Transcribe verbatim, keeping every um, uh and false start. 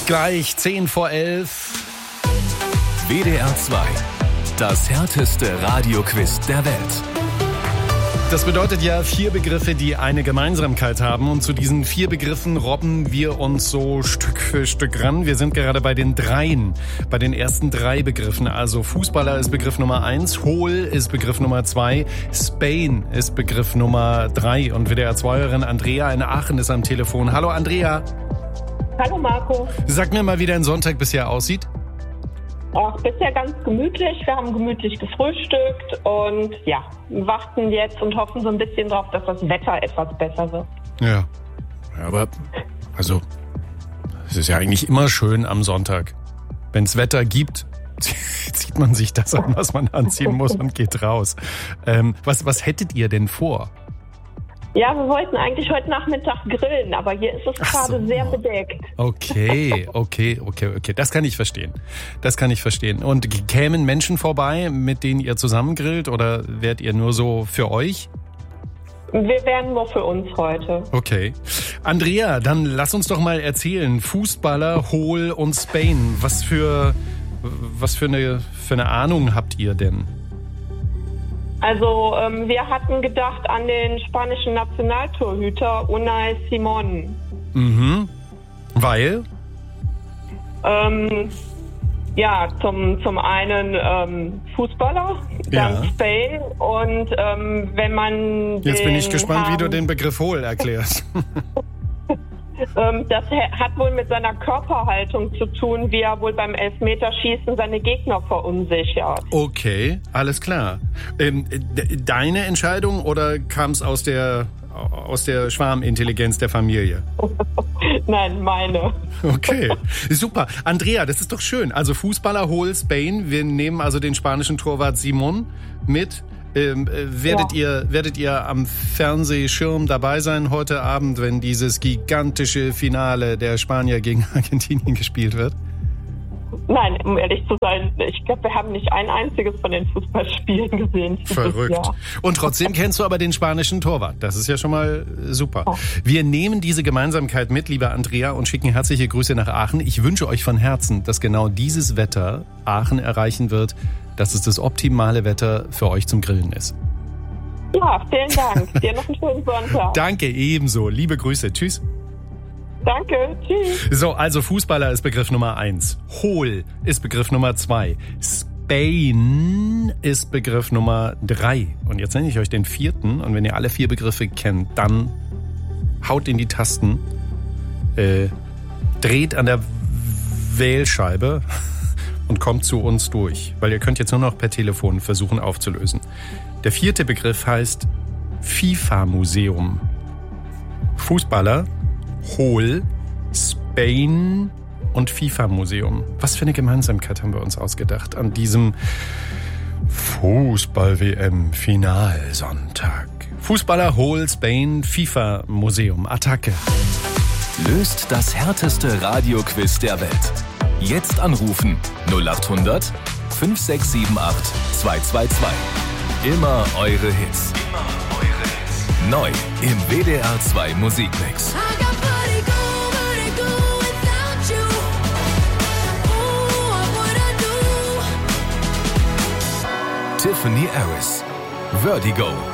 Gleich zehn vor elf. W D R zwei. Das härteste Radioquiz der Welt. Das bedeutet ja vier Begriffe, die eine Gemeinsamkeit haben. Und zu diesen vier Begriffen robben wir uns so Stück für Stück ran. Wir sind gerade bei den Dreien, bei den ersten drei Begriffen. Also Fußballer ist Begriff Nummer eins, Hohl ist Begriff Nummer zwei, Spain ist Begriff Nummer drei. Und W D R zwei-Hörerin Andrea in Aachen ist am Telefon. Hallo Andrea. Hallo Marco. Sag mir mal, wie dein Sonntag bisher aussieht. Ach, bisher ganz gemütlich. Wir haben gemütlich gefrühstückt und ja, warten jetzt und hoffen so ein bisschen drauf, dass das Wetter etwas besser wird. Ja, aber also es ist ja eigentlich immer schön am Sonntag. Wenn es Wetter gibt, zieht man sich das an, was man anziehen muss und geht raus. Ähm, was, was hättet ihr denn vor? Ja, wir wollten eigentlich heute Nachmittag grillen, aber hier ist es Ach gerade so. sehr bedeckt. Okay, okay, okay, okay. Das kann ich verstehen. Das kann ich verstehen. Und kämen Menschen vorbei, mit denen ihr zusammen grillt, oder wärt ihr nur so für euch? Wir wären nur für uns heute. Okay. Andrea, dann lass uns doch mal erzählen. Fußballer, Hohl und Spain. Was für, was für eine, für eine Ahnung habt ihr denn? Also ähm, wir hatten gedacht an den spanischen Nationaltorhüter Unai Simón. Mhm. Weil? Ähm, ja, zum, zum einen ähm, Fußballer, dann Ja. Spain und ähm, wenn man Jetzt den bin ich gespannt, wie du Herrn- den Begriff Hohl erklärst. Ähm, das he- hat wohl mit seiner Körperhaltung zu tun, wie er wohl beim Elfmeterschießen seine Gegner verunsichert. Okay, alles klar. Ähm, de- deine Entscheidung oder kam es aus der, aus der Schwarmintelligenz der Familie? Nein, meine. Okay, super. Andrea, das ist doch schön. Also Fußballer, Hohl, Spain. Wir nehmen also den spanischen Torwart Simón mit. Ähm, äh, werdet, Ja. ihr, werdet ihr am Fernsehschirm dabei sein heute Abend, wenn dieses gigantische Finale der Spanier gegen Argentinien gespielt wird? Nein, um ehrlich zu sein, ich glaube, wir haben nicht ein einziges von den Fußballspielen gesehen dieses Verrückt. Jahr. Und trotzdem kennst du aber den spanischen Torwart. Das ist ja schon mal super. Oh. Wir nehmen diese Gemeinsamkeit mit, liebe Andrea, und schicken herzliche Grüße nach Aachen. Ich wünsche euch von Herzen, dass genau dieses Wetter Aachen erreichen wird, dass es das optimale Wetter für euch zum Grillen ist. Ja, vielen Dank. Dir noch einen schönen Sonntag. Danke, ebenso. Liebe Grüße. Tschüss. Danke. Tschüss. So, also Fußballer ist Begriff Nummer eins. Hohl ist Begriff Nummer zwei. Spain ist Begriff Nummer drei. Und jetzt nenne ich euch den vierten. Und wenn ihr alle vier Begriffe kennt, dann haut in die Tasten, äh, dreht an der Wählscheibe und kommt zu uns durch. Weil ihr könnt jetzt nur noch per Telefon versuchen aufzulösen. Der vierte Begriff heißt FIFA-Museum. Fußballer, Hohl, Spain und FIFA-Museum. Was für eine Gemeinsamkeit haben wir uns ausgedacht an diesem Fußball-W M-Finalsonntag. Fußballer, Hohl, Spain, FIFA-Museum. Attacke. Löst das härteste Radioquiz der Welt. Jetzt anrufen null acht hundert fünf sechs sieben acht zwei zwei zwei. Immer eure Hits. Immer eure Hits. Neu im W D R zwei Musikmix. Tiffany Harris. Vertigo.